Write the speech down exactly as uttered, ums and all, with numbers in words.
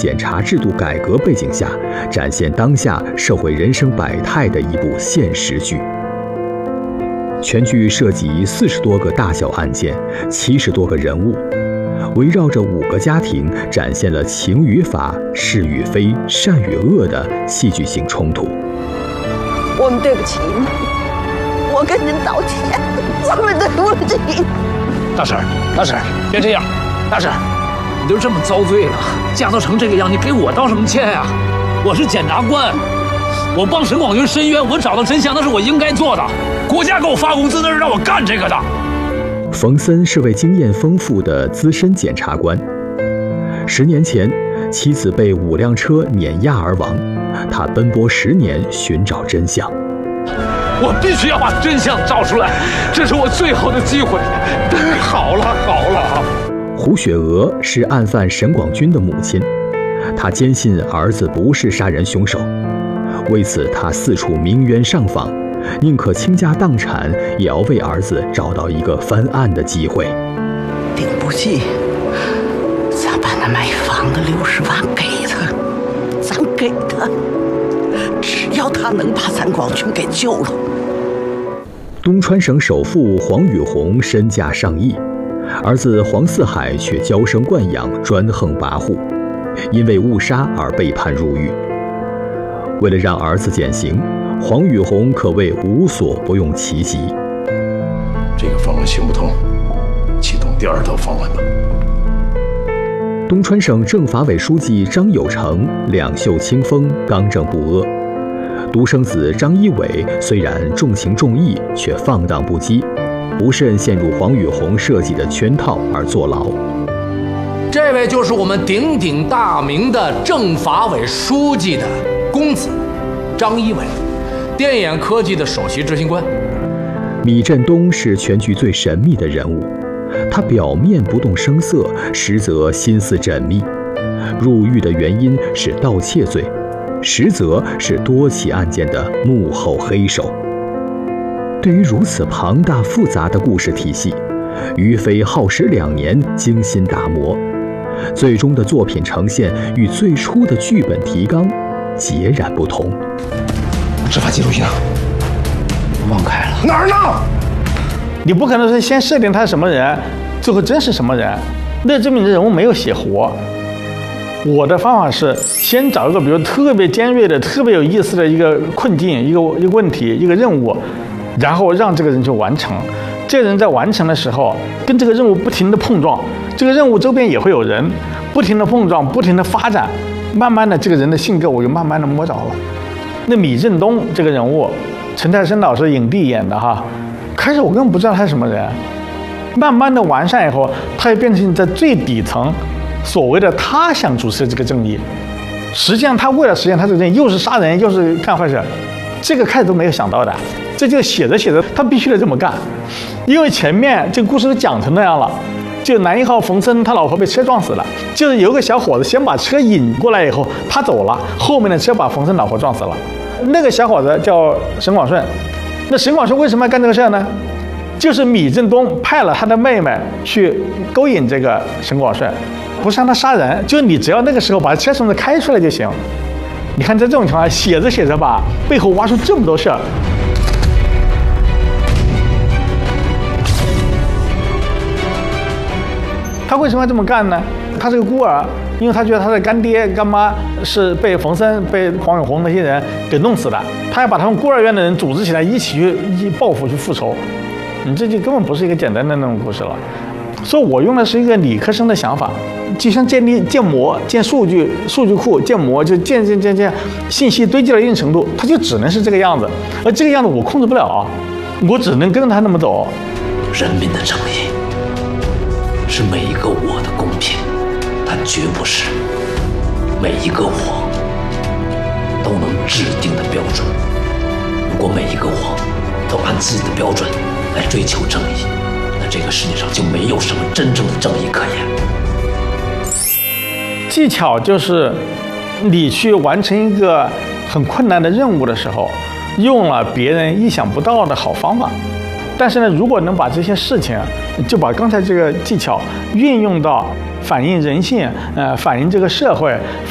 检察制度改革背景下，展现当下社会人生百态的一部现实剧。全剧涉及四十多个大小案件，七十多个人物，围绕着五个家庭，展现了情与法、是与非、善与恶的戏剧性冲突。 我们对不起你，我跟您道歉，我们对不起。 大婶，大婶，别这样，大婶，你都这么遭罪了，嫁都成这个样，你给我道什么歉呀？我是检察官，我帮沈广军申冤，我找到真相，那是我应该做的。国家给我发工资，那是让我干这个的。 冯森是位经验丰富的资深检察官。十年前，妻子被五辆车碾压而亡，他奔波十年寻找真相。 我必须要把真相找出来，这是我最后的机会。好了好了。 胡雪娥是案犯沈广军的母亲，她坚信儿子不是杀人凶手，为此她四处鸣冤上访，宁可倾家荡产，也要为儿子找到一个翻案的机会。 顶不济，咱把那买房的六十万给他，咱给他，只要他能把咱广军给救了。 东川省首富黄宇红身价上亿，儿子黄四海却娇生惯养，专横跋扈，因为误杀而被判入狱。为了让儿子减刑，黄宇红可谓无所不用其极。 这个方案行不通，启动第二套方案吧。 东川省政法委书记张有成两袖清风，刚正不阿。独生子张一伟虽然重情重义，却放荡不羁，不慎陷入黄宇红设计的圈套而坐牢。 这位就是我们鼎鼎大名的政法委书记的公子张一伟，电眼科技的首席执行官。 米振东是全剧最神秘的人物，他表面不动声色，实则心思缜密。入狱的原因是盗窃罪，实则是多起案件的幕后黑手。对于如此庞大复杂的故事体系，于飞耗时两年精心打磨，最终的作品呈现与最初的剧本提纲截然不同。 执法记录仪呢？ 忘开了。 哪儿呢？ 你不可能是先设定他是什么人，最后真是什么人，那证明人物没有写活。我的方法是先找一个比如特别尖锐的、特别有意思的一个困境、一个一个问题、一个任务，然后让这个人去完成。这个人在完成的时候，跟这个任务不停的碰撞，这个任务周边也会有人不停的碰撞、不停的发展，慢慢的这个人的性格我就慢慢的摸着了。那米振东这个人物，陈泰生老师影帝演的哈，开始我根本不知道他是什么人，慢慢的完善以后，他也变成在最底层。所谓的他想主持这个正义，实际上他为了实现他这个正义，又是杀人又是干坏事，这个开始都没有想到的。这就写着写着，他必须得这么干，因为前面这个故事都讲成那样了。就男一号冯森他老婆被车撞死了，就是有个小伙子先把车引过来以后，他走了，后面的车把冯森老婆撞死了。那个小伙子叫沈广顺，那沈广顺为什么要干这个事呢？就是米振东派了他的妹妹去勾引这个沈广顺。不是让他杀人，就是你只要那个时候把车从这开出来就行。你看在这种情况下，写着写着吧，背后挖出这么多事儿。他为什么要这么干呢？他是个孤儿，因为他觉得他的干爹干妈是被冯森、被黄永红那些人给弄死的，他要把他们孤儿院的人组织起来，一起去一报复去复仇。你这就根本不是一个简单的那种故事了。所以我用的是一个理科生的想法，就像建立建模、建数据、数据库建模，就建建建建，信息堆积到一定程度，它就只能是这个样子，而这个样子我控制不了，我只能跟着它那么走。 人民的正义是每一个我的公平，它绝不是每一个我都能制定的标准。如果每一个我都按自己的标准来追求正义，那这个世界上就没有什么真正的正义可言。 技巧就是你去完成一个很困难的任务的时候，用了别人意想不到的好方法。但是呢，如果能把这些事情，就把刚才这个技巧运用到反映人性，呃，反映这个社会。